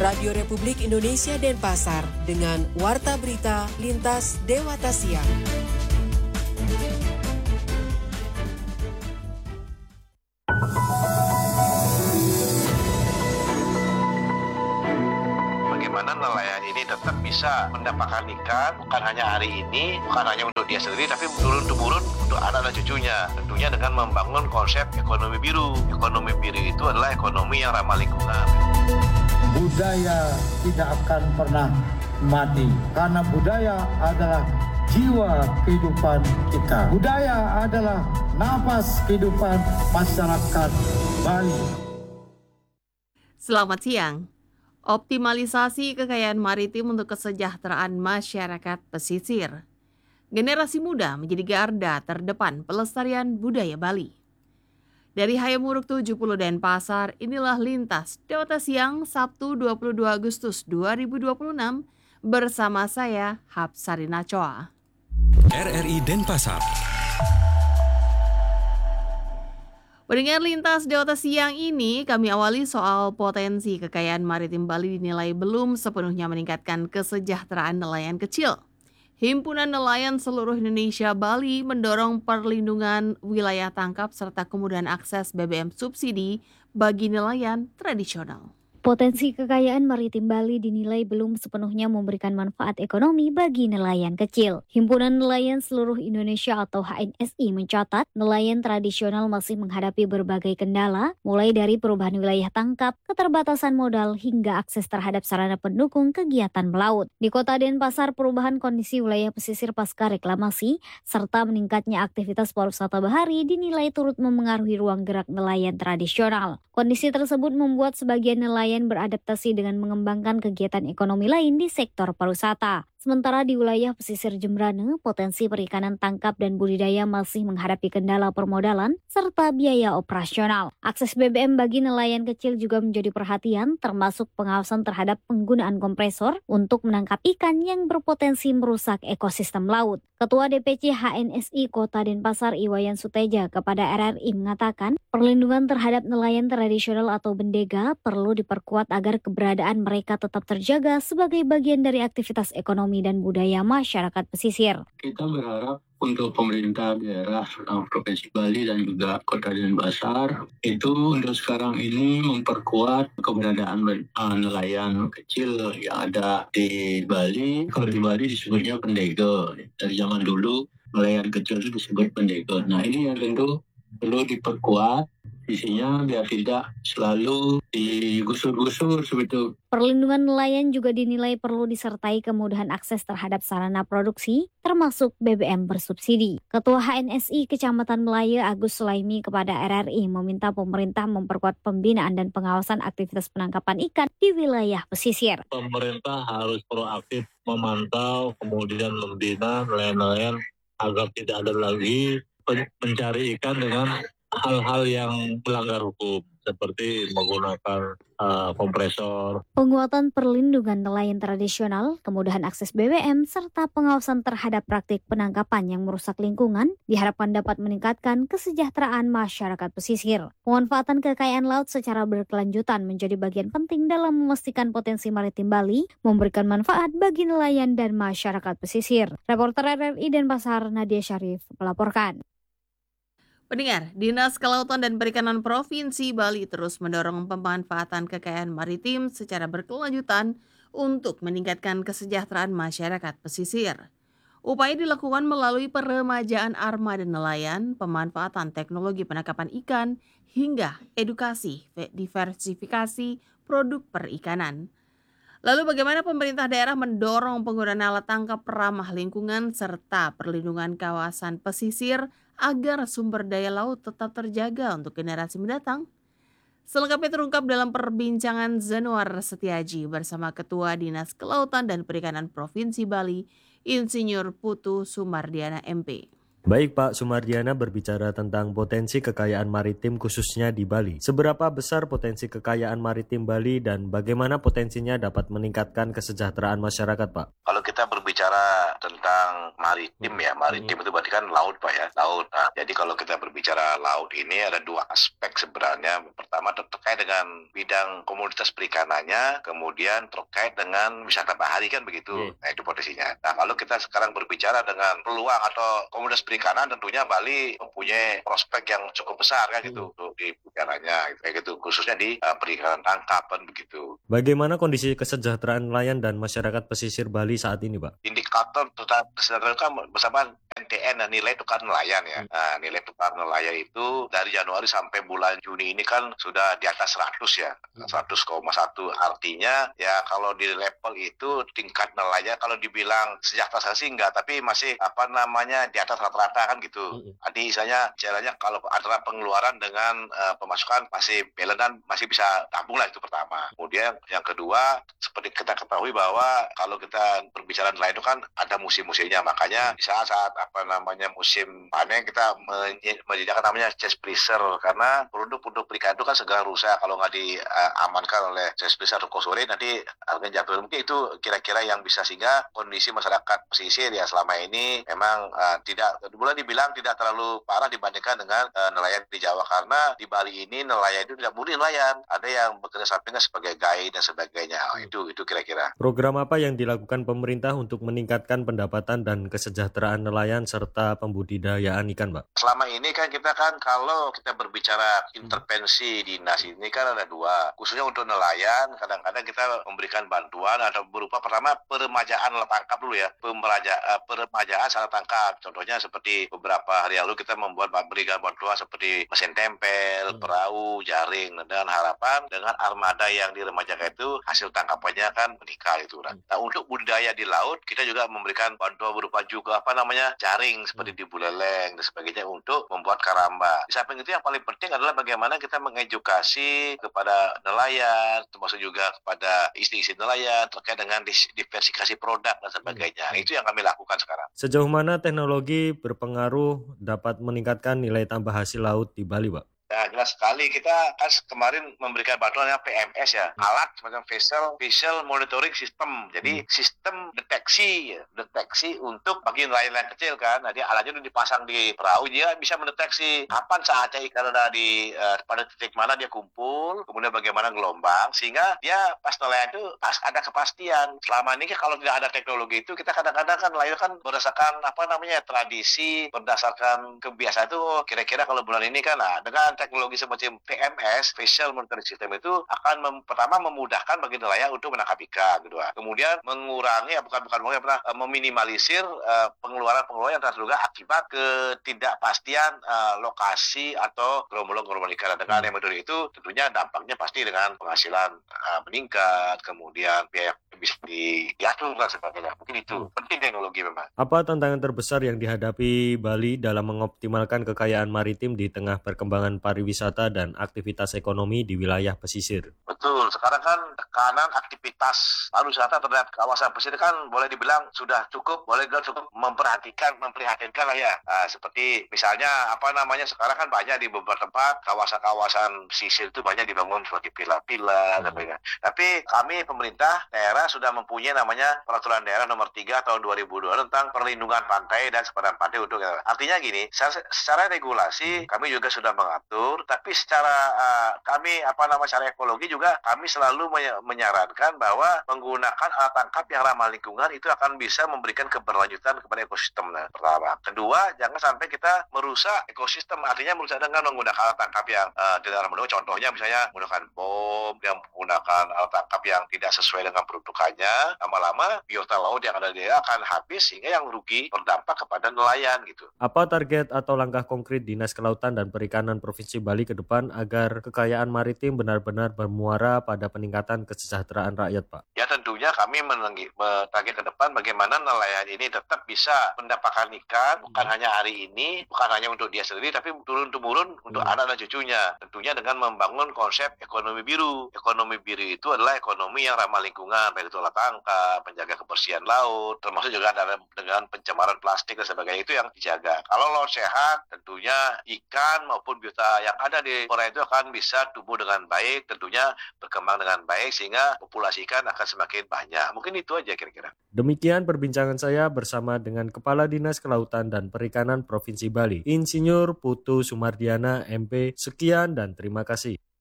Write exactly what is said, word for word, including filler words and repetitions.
Radio Republik Indonesia Denpasar dengan Warta Berita Lintas Dewata Siang. Bagaimana nelayan ini tetap bisa mendapatkan ikan bukan hanya hari ini, bukan hanya untuk dia sendiri, tapi turun-temurun untuk anak dan cucunya. Tentunya dengan membangun konsep ekonomi biru. Ekonomi biru itu adalah ekonomi yang ramah lingkungan. Budaya tidak akan pernah mati karena budaya adalah jiwa kehidupan kita. Budaya adalah nafas kehidupan masyarakat Bali. Selamat siang. Optimalisasi kekayaan maritim untuk kesejahteraan masyarakat pesisir. Generasi muda menjadi garda terdepan pelestarian budaya Bali. Dari Hayamuruk tujuh puluh Denpasar, inilah Lintas Dewata Siang Sabtu dua puluh dua Agustus dua ribu dua puluh enam bersama saya Hapsari Nacoa. R R I Denpasar. Pendengar Lintas Dewata Siang ini kami awali soal potensi kekayaan maritim Bali dinilai belum sepenuhnya meningkatkan kesejahteraan nelayan kecil. Himpunan Nelayan Seluruh Indonesia Bali mendorong perlindungan wilayah tangkap serta kemudahan akses B B M subsidi bagi nelayan tradisional. Potensi kekayaan maritim Bali dinilai belum sepenuhnya memberikan manfaat ekonomi bagi nelayan kecil. Himpunan Nelayan Seluruh Indonesia atau H N S I mencatat nelayan tradisional masih menghadapi berbagai kendala, mulai dari perubahan wilayah tangkap, keterbatasan modal, hingga akses terhadap sarana pendukung kegiatan melaut. Di Kota Denpasar, perubahan kondisi wilayah pesisir pasca reklamasi, serta meningkatnya aktivitas pariwisata bahari dinilai turut memengaruhi ruang gerak nelayan tradisional. Kondisi tersebut membuat sebagian nelayan beradaptasi dengan mengembangkan kegiatan ekonomi lain di sektor pariwisata. Sementara di wilayah pesisir Jembrane, potensi perikanan tangkap dan budidaya masih menghadapi kendala permodalan serta biaya operasional. Akses B B M bagi nelayan kecil juga menjadi perhatian, termasuk pengawasan terhadap penggunaan kompresor untuk menangkap ikan yang berpotensi merusak ekosistem laut. Ketua D P C H N S I Kota Denpasar Iwayan Suteja kepada R R I mengatakan, perlindungan terhadap nelayan tradisional atau bendega perlu diperkuat agar keberadaan mereka tetap terjaga sebagai bagian dari aktivitas ekonomi dan budaya masyarakat pesisir. Kita berharap untuk pemerintah daerah serta Provinsi Bali dan juga Kota Denpasar itu untuk sekarang ini memperkuat keberadaan uh, nelayan kecil yang ada di Bali. Kalau di Bali disebutnya pendego. Dari zaman dulu nelayan kecil itu disebut pendego. Nah ini yang tentu perlu diperkuat isinya biar tidak selalu digusur-gusur seperti. Perlindungan nelayan juga dinilai perlu disertai kemudahan akses terhadap sarana produksi, termasuk B B M bersubsidi. Ketua H N S I Kecamatan Melaya Agus Sulaimi kepada R R I meminta pemerintah memperkuat pembinaan dan pengawasan aktivitas penangkapan ikan di wilayah pesisir. Pemerintah harus proaktif memantau, kemudian membina nelayan-nelayan agar tidak ada lagi mencari ikan dengan hal-hal yang melanggar hukum seperti menggunakan uh, kompresor. Penguatan perlindungan nelayan tradisional, kemudahan akses B B M, serta pengawasan terhadap praktik penangkapan yang merusak lingkungan diharapkan dapat meningkatkan kesejahteraan masyarakat pesisir. Pemanfaatan kekayaan laut secara berkelanjutan menjadi bagian penting dalam memastikan potensi maritim Bali memberikan manfaat bagi nelayan dan masyarakat pesisir. Reporter R R I Denpasar Nadia Syarif melaporkan. Pendengar, Dinas Kelautan dan Perikanan Provinsi Bali terus mendorong pemanfaatan kekayaan maritim secara berkelanjutan untuk meningkatkan kesejahteraan masyarakat pesisir. Upaya dilakukan melalui peremajaan armada nelayan, pemanfaatan teknologi penangkapan ikan, hingga edukasi diversifikasi produk perikanan. Lalu bagaimana pemerintah daerah mendorong penggunaan alat tangkap ramah lingkungan serta perlindungan kawasan pesisir agar sumber daya laut tetap terjaga untuk generasi mendatang? Selengkapnya terungkap dalam perbincangan Zanuar Setiaji bersama Ketua Dinas Kelautan dan Perikanan Provinsi Bali, Insinyur Putu Sumardiana M P. Baik Pak Sumardiana, berbicara tentang potensi kekayaan maritim khususnya di Bali. Seberapa besar potensi kekayaan maritim Bali dan bagaimana potensinya dapat meningkatkan kesejahteraan masyarakat, Pak? Kalau kita ber berbicara tentang maritim ya, maritim itu berarti kan laut Pak ya, laut. Nah, jadi kalau kita berbicara laut ini ada dua aspek sebenarnya. Pertama terkait dengan bidang komoditas perikanannya, kemudian terkait dengan wisata bahari kan begitu. Hmm. Nah itu potensinya. Nah kalau kita sekarang berbicara dengan peluang atau komoditas perikanan, tentunya Bali mempunyai prospek yang cukup besar kan gitu hmm. untuk di perikanannya, kayak gitu, khususnya di uh, perikanan tangkap kan begitu. Bagaimana kondisi kesejahteraan nelayan dan masyarakat pesisir Bali saat ini, Pak? Indikator tentang kesejahteraan kan bersama N T N, nilai tukar nelayan ya. Nah, nilai tukar nelayan itu dari Januari sampai bulan Juni ini kan sudah di atas seratus ya, seratus koma satu. Artinya ya kalau di level itu tingkat nelayan kalau dibilang sejahtera sih enggak, tapi masih apa namanya di atas rata-rata kan gitu. Artinya misalnya caranya kalau antara pengeluaran dengan uh, pemasukan masih balanced, masih bisa tabung lah, itu pertama. Kemudian yang kedua, seperti kita ketahui bahwa kalau kita berbicara nelayan itu kan ada musim-musimnya, makanya di saat-saat apa namanya musim panen kita menyediakan namanya chest freezer, karena produk-produk perikan itu kan segera rusak kalau nggak diamankan oleh chest freezer atau kosore, nanti harganya jatuh. Mungkin itu kira-kira yang bisa, sehingga kondisi masyarakat pesisir ya selama ini memang uh, tidak, boleh dibilang tidak terlalu parah dibandingkan dengan uh, nelayan di Jawa, karena di Bali ini nelayan itu tidak murni nelayan, ada yang bekerja sampingnya sebagai guide dan sebagainya. Oh, itu itu kira-kira. Program apa yang dilakukan pemerintah untuk meningkatkan pendapatan dan kesejahteraan nelayan serta pembudidayaan ikan, Pak? Selama ini kan kita kan kalau kita berbicara intervensi dinas ini kan ada dua, khususnya untuk nelayan. Kadang-kadang kita memberikan bantuan atau berupa pertama peremajaan alat tangkap dulu ya, Pemeraja, uh, peremajaan alat tangkap. Contohnya seperti beberapa hari lalu kita membuat berikan bantuan seperti mesin tempel, perahu, jaring, dan harapan dengan armada yang diremajakan itu hasil tangkapannya kan meningkat itu. Nah, untuk budidaya di laut kita juga memberikan bantuan berupa juga apa namanya jaring seperti di Buleleng dan sebagainya untuk membuat karamba. Di samping itu yang paling penting adalah bagaimana kita mengedukasi kepada nelayan, termasuk juga kepada istri-istri nelayan terkait dengan diversifikasi produk dan sebagainya. Hmm. Itu yang kami lakukan sekarang. Sejauh mana teknologi berpengaruh dapat meningkatkan nilai tambah hasil laut di Bali, Pak? Ya jelas sekali, kita kan kemarin memberikan bantuan yang P M S ya, alat semacam vessel visual monitoring system. Jadi hmm. sistem deteksi, ya, deteksi untuk bagi nelayan-nelayan kecil kan. Nah, dia alatnya itu dipasang di perahu, dia bisa mendeteksi kapan saatnya ikan ada di uh, pada titik mana dia kumpul, kemudian bagaimana gelombang, sehingga dia pas nelayan itu pas ada kepastian. Selama ini kalau tidak ada teknologi itu, kita kadang-kadang kan nelayan kan berdasarkan apa namanya tradisi, berdasarkan kebiasaan itu. Oh, kira-kira kalau bulan ini kan, nah dengan teknologi semacam P M S, Visual Monitoring System, itu akan mem, pertama memudahkan bagi nelayan untuk menangkap ikan, kedua, kemudian mengurangi, bukan bukan mengurangi, pernah uh, meminimalisir uh, pengeluaran-pengeluaran yang terduga akibat ketidakpastian uh, lokasi atau gelombang-gelombang ikan. Dengan yang metode itu tentunya dampaknya pasti dengan penghasilan uh, meningkat, kemudian biaya bisa diatur dan sebagainya. Mungkin itu penting teknologi memang. Apa tantangan terbesar yang dihadapi Bali dalam mengoptimalkan kekayaan maritim di tengah perkembangan pariwisata dan aktivitas ekonomi di wilayah pesisir? Betul, sekarang kan tekanan aktivitas pariwisata terhadap kawasan pesisir kan boleh dibilang sudah cukup, boleh dibilang cukup memperhatikan, memprihatinkan lah ya. Nah, seperti misalnya apa namanya, sekarang kan banyak di beberapa tempat kawasan-kawasan pesisir itu banyak dibangun seperti villa-villa dan sebagainya. Tapi kami pemerintah daerah sudah mempunyai namanya peraturan daerah nomor tiga tahun dua ribu dua tentang perlindungan pantai dan sepadan pantai untuk, artinya gini, secara, secara regulasi kami juga sudah mengatur, tapi secara uh, kami apa nama secara ekologi juga kami selalu menyarankan bahwa menggunakan alat tangkap yang ramah lingkungan itu akan bisa memberikan keberlanjutan kepada ekosistem. Nah, pertama, kedua, jangan sampai kita merusak ekosistem, artinya merusak dengan menggunakan alat tangkap yang uh, tidak ramah lingkungan. Contohnya misalnya menggunakan bom, yang menggunakan alat tangkap yang tidak sesuai dengan produk, lama-lama biota laut yang ada di daerah akan habis, sehingga yang rugi berdampak kepada nelayan gitu. Apa target atau langkah konkret Dinas Kelautan dan Perikanan Provinsi Bali ke depan agar kekayaan maritim benar-benar bermuara pada peningkatan kesejahteraan rakyat, Pak? Ya tentunya kami menenggi, target ke depan bagaimana nelayan ini tetap bisa mendapatkan ikan, bukan hmm. hanya hari ini, bukan hanya untuk dia sendiri, tapi turun-temurun untuk hmm. anak dan cucunya. Tentunya dengan membangun konsep ekonomi biru. Ekonomi biru itu adalah ekonomi yang ramah lingkungan, baik itu olah tangkap, menjaga kebersihan laut, termasuk juga dengan pencemaran plastik dan sebagainya, itu yang dijaga. Kalau laut sehat, tentunya ikan maupun biota yang ada di Korea itu akan bisa tumbuh dengan baik, tentunya berkembang dengan baik sehingga populasi ikan akan semakin banyak. Mungkin itu aja kira-kira. Demikian perbincangan saya bersama dengan Kepala Dinas Kelautan dan Perikanan Provinsi Bali, Insinyur Putu Sumardiana M P. Sekian dan terima kasih.